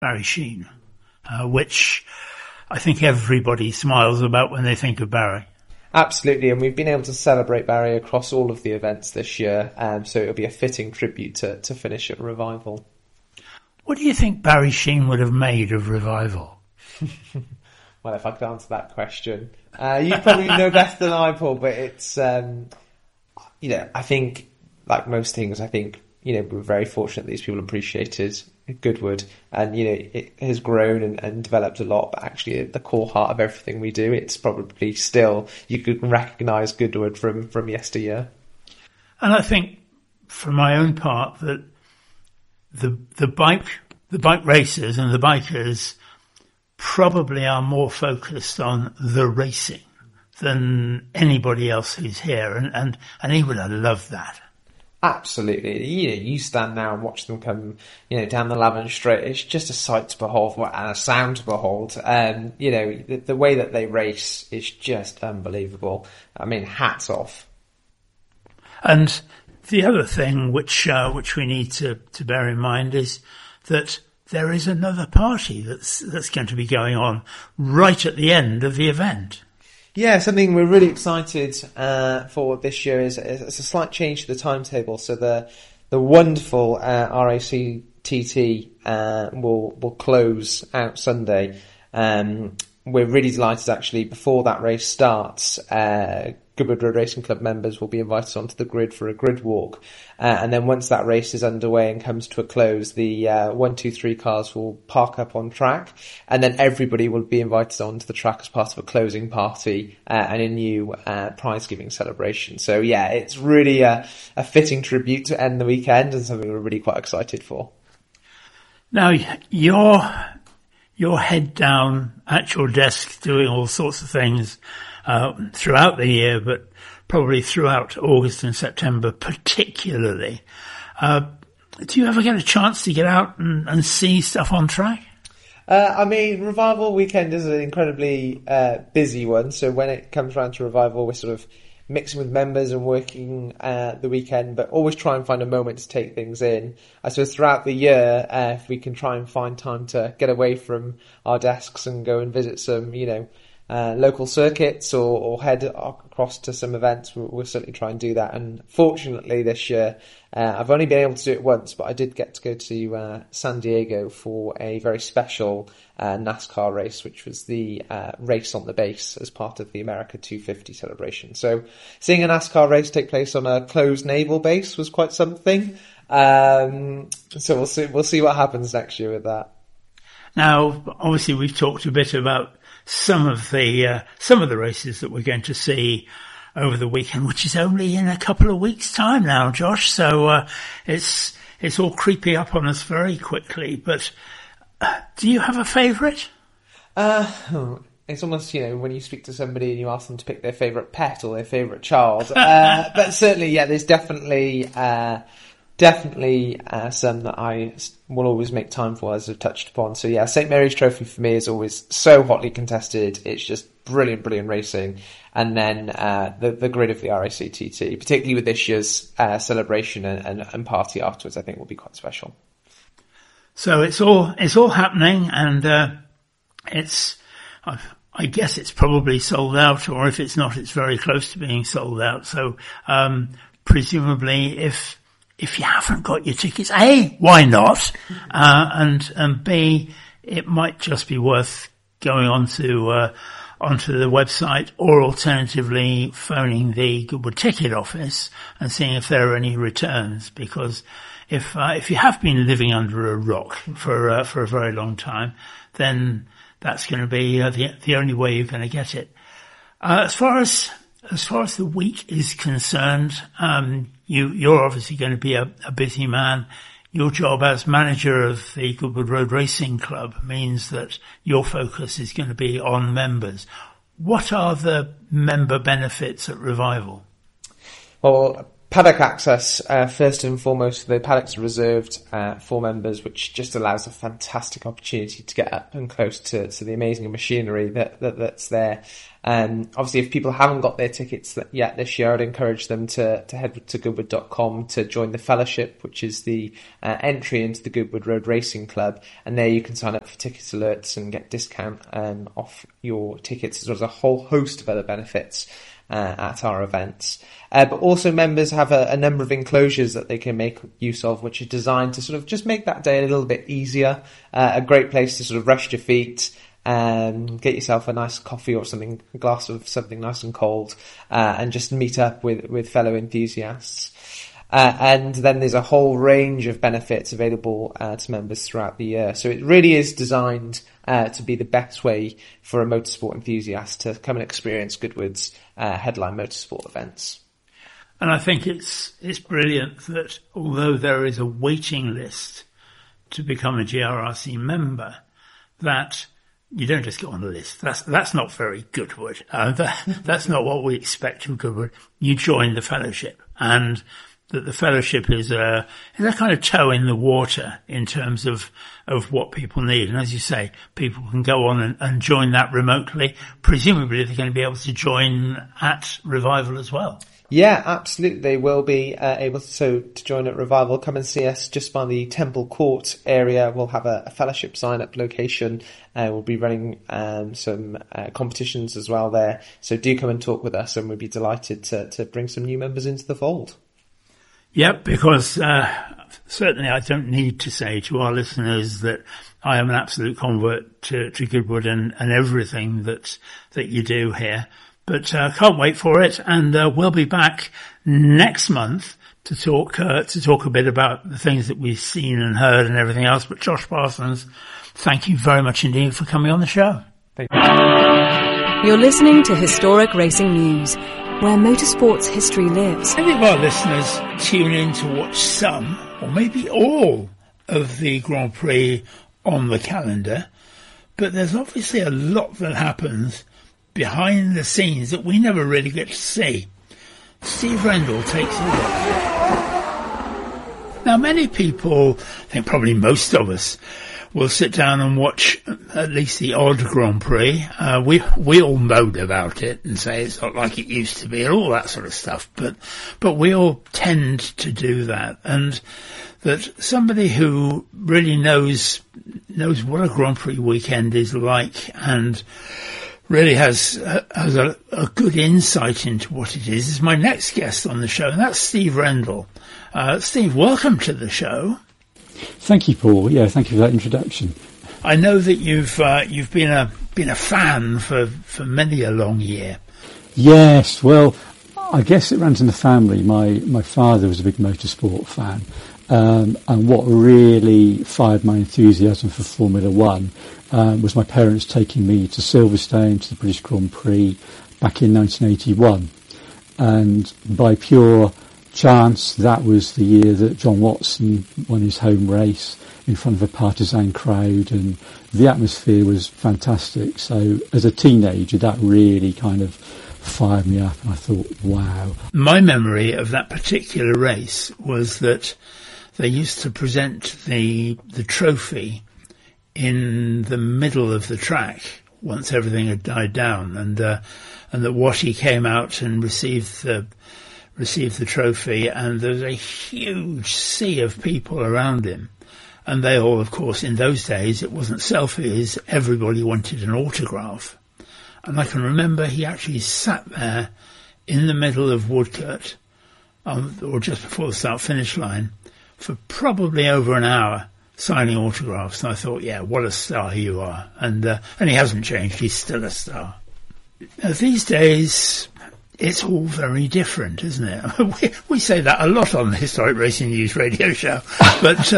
Barry Sheen, which I think everybody smiles about when they think of Barry. Absolutely, and we've been able to celebrate Barry across all of the events this year, so it'll be a fitting tribute to finish at Revival. What do you think Barry Sheen would have made of Revival? Well, if I could answer that question. You probably know better than I, Paul, but it's, I think, like most things, we're very fortunate that these people appreciated Goodwood, and, it has grown and developed a lot, but actually at the core heart of everything we do, it's probably still, you could recognise Goodwood from yesteryear. And I think, for my own part, that the bike racers and the bikers probably are more focused on the racing than anybody else who's here, and he would have loved that. Absolutely. You stand now and watch them come, down the Lavender Straight. It's just a sight to behold and a sound to behold. The way that they race is just unbelievable. I mean, hats off. And the other thing which we need to bear in mind is that there is another party that's going to be going on right at the end of the event. Yeah, something we're really excited for this year is a slight change to the timetable. So the wonderful RACTT will close out Sunday. We're really delighted, actually, before that race starts, Goodwood Road Racing Club members will be invited onto the grid for a grid walk. And then once that race is underway and comes to a close, the 1, 2, 3 cars will park up on track, and then everybody will be invited onto the track as part of a closing party and a new prize-giving celebration. So yeah, it's really a fitting tribute to end the weekend and something we're really quite excited for. Now, you're head down at your desk doing all sorts of things throughout the year, but probably throughout August and September particularly. Do you ever get a chance to get out and see stuff on track? Revival weekend is an incredibly busy one, so when it comes around to Revival, we're sort of mixing with members and working the weekend, but always try and find a moment to take things in. I suppose throughout the year, if we can try and find time to get away from our desks and go and visit some, local circuits or head across to some events, we'll certainly try and do that. And fortunately this year, I've only been able to do it once, but I did get to go to San Diego for a very special NASCAR race, which was the race on the base as part of the America 250 celebration. So seeing a NASCAR race take place on a closed naval base was quite something. So we'll see what happens next year with that. Now, obviously, we've talked a bit about some of the races that we're going to see over the weekend, which is only in a couple of weeks' time now, Josh. So it's all creeping up on us very quickly. But do you have a favourite? It's almost, when you speak to somebody and you ask them to pick their favourite pet or their favourite child. But certainly, yeah, there's definitely some that I will always make time for, as I've touched upon. So yeah, St. Mary's Trophy for me is always so hotly contested. It's just brilliant racing. And then the grid of the RACTT, particularly with this year's celebration and party afterwards, I think will be quite special. So it's all happening, and I guess it's probably sold out, or if it's not, it's very close to being sold out. So presumably, if you haven't got your tickets, A, why not? And B, it might just be worth going onto the website, or alternatively phoning the Goodwood ticket office and seeing if there are any returns. Because if you have been living under a rock for a very long time, then that's going to be the only way you're going to get it. As far as the week is concerned, you're obviously going to be a busy man. Your job as manager of the Goodwood Road Racing Club means that your focus is going to be on members. What are the member benefits at Revival? Well, Paddock access, first and foremost, the paddocks are reserved for members, which just allows a fantastic opportunity to get up and close to the amazing machinery that's there. Obviously, if people haven't got their tickets yet this year, I'd encourage them to head to goodwood.com to join the Fellowship, which is the entry into the Goodwood Road Racing Club. And there you can sign up for ticket alerts and get discount off your tickets, as well as a whole host of other benefits at our events. But also members have a number of enclosures that they can make use of, which are designed to sort of just make that day a little bit easier. A great place to sort of rest your feet, get yourself a nice coffee or something, a glass of something nice and cold, and just meet up with fellow enthusiasts. And then there's a whole range of benefits available to members throughout the year. So it really is designed to be the best way for a motorsport enthusiast to come and experience Goodwood's headline motorsport events. And I think it's brilliant that although there is a waiting list to become a GRRC member, that you don't just get on the list. That's not very Goodwood. That's not what we expect from Goodwood. You join the Fellowship, and that the Fellowship is a kind of toe in the water in terms of what people need. And as you say, people can go on and join that remotely. Presumably they're going to be able to join at Revival as well. Yeah, absolutely. They will be able to join at Revival. Come and see us just by the Temple Court area. We'll have a Fellowship sign-up location. We'll be running some competitions as well there. So do come and talk with us, and we'd be delighted to bring some new members into the fold. Yep, because certainly I don't need to say to our listeners that I am an absolute convert to Goodwood and everything that you do here. But can't wait for it, and we'll be back next month to talk a bit about the things that we've seen and heard and everything else. But Josh Parsons, thank you very much indeed for coming on the show. Thank you. You're listening to Historic Racing News, where motorsport's history lives. Many of our listeners tune in to watch some, or maybe all, of the Grand Prix on the calendar, but there's obviously a lot that happens behind the scenes that we never really get to see. Steve Rendell takes a look. Now, many people, I think probably most of us, will sit down and watch at least the odd Grand Prix. We all moan about it and say it's not like it used to be and all that sort of stuff, but we all tend to do that. And that somebody who really knows what a Grand Prix weekend is like and really has a good insight into what it is my next guest on the show, and that's Steve Rendell. Steve, welcome to the show. Thank you, Paul. Yeah, thank you for that introduction. I know that you've been a fan for many a long year. Yes, well, I guess it runs in the family. My father was a big motorsport fan, and what really fired my enthusiasm for Formula One was my parents taking me to Silverstone, to the British Grand Prix back in 1981. And by pure chance, that was the year that John Watson won his home race in front of a partisan crowd, and the atmosphere was fantastic. So as a teenager, that really kind of fired me up, and I thought, wow. My memory of that particular race was that they used to present the trophy in the middle of the track once everything had died down, and that Watty came out and received the trophy, and there was a huge sea of people around him, and they all, of course, in those days it wasn't selfies, everybody wanted an autograph. And I can remember he actually sat there in the middle of Woodcote, or just before the start-finish line, for probably over an hour, signing autographs. And I thought, yeah, what a star you are. And he hasn't changed. He's still a star. Now, these days, it's all very different, isn't it? We say that a lot on the Historic Racing News radio show, but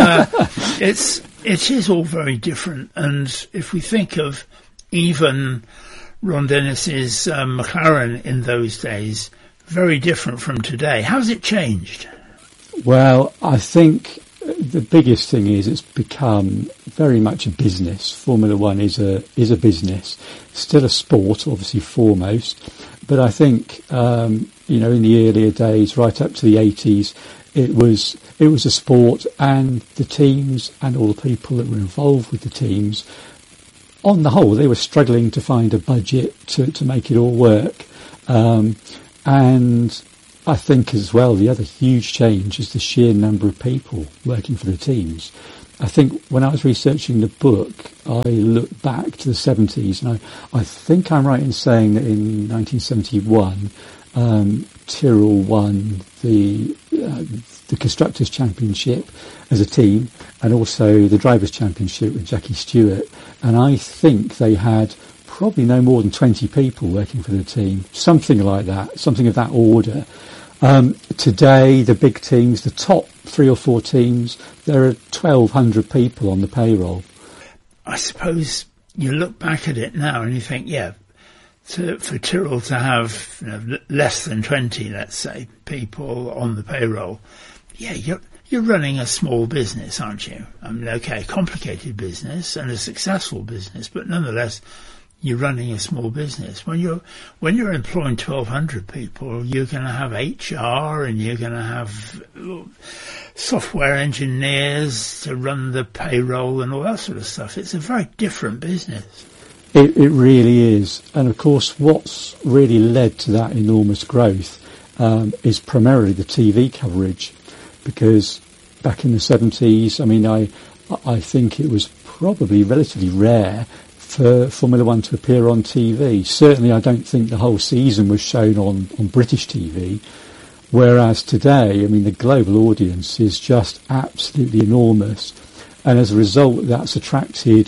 it is all very different. And if we think of even Ron Dennis's McLaren in those days, very different from today. How's it changed? Well, I think the biggest thing is it's become very much a business. Formula One is a business, still a sport, obviously foremost, But I think, in the earlier days, right up to the 80s, it was a sport, and the teams and all the people that were involved with the teams, on the whole, they were struggling to find a budget to make it all work. And I think as well, the other huge change is the sheer number of people working for the teams. I think when I was researching the book, I looked back to the 70s, and I think I'm right in saying that in 1971, Tyrrell won the Constructors' Championship as a team, and also the Drivers' Championship with Jackie Stewart. And I think they had probably no more than 20 people working for the team, something like that, something of that order. Today, the big teams, the top 3 or 4 teams, there are 1,200 people on the payroll. I suppose you look back at it now and you think, for Tyrrell to have less than 20, let's say, people on the payroll, you're running a small business, aren't you? I mean, okay, complicated business and a successful business, but nonetheless, you're running a small business. When you're employing 1,200 people, you're going to have HR, and you're going to have software engineers to run the payroll and all that sort of stuff. It's a very different business. It really is. And of course, what's really led to that enormous growth is primarily the TV coverage, because back in the 70s, I mean, I think it was probably relatively rare for Formula One to appear on TV. Certainly, I don't think the whole season was shown on British TV, whereas today, I mean, the global audience is just absolutely enormous. And as a result, that's attracted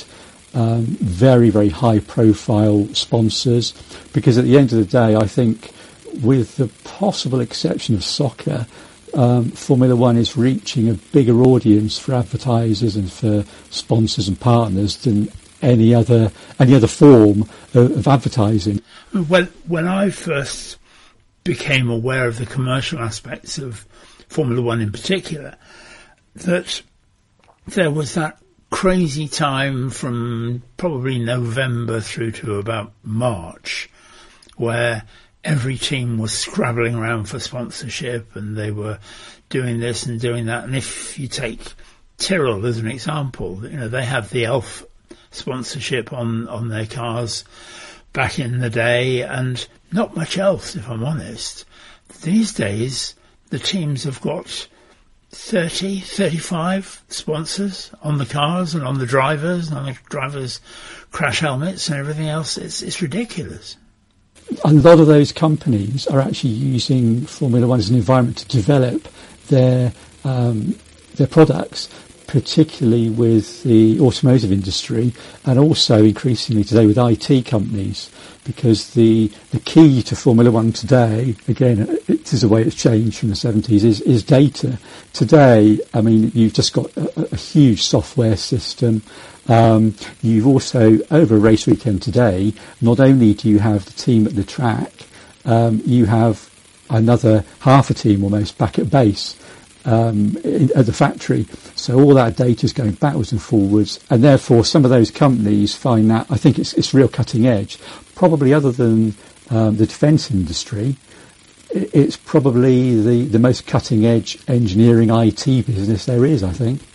very, very high-profile sponsors, because at the end of the day, I think, with the possible exception of soccer, Formula One is reaching a bigger audience for advertisers and for sponsors and partners than any other form of advertising. When I first became aware of the commercial aspects of Formula One in particular, that there was that crazy time from probably November through to about March, where every team was scrabbling around for sponsorship, and they were doing this and doing that. And if you take Tyrrell as an example, they had the Elf sponsorship on their cars back in the day, and not much else, if I'm honest. These days, the teams have got 30, 35 sponsors on the cars and on the drivers and on the drivers' crash helmets and everything else. It's ridiculous. A lot of those companies are actually using Formula One as an environment to develop their products, particularly with the automotive industry, and also increasingly today with IT companies, because the key to Formula One today, again, it is the way it's changed from the 70s, is data. Today, I mean, you've just got a huge software system. You've also, over a race weekend today, not only do you have the team at the track, you have another half a team almost back at base. At the factory. So all that data is going backwards and forwards, and therefore some of those companies find that, I think it's real cutting edge. Probably other than the defence industry, it's probably the most cutting edge engineering IT business there is, I think.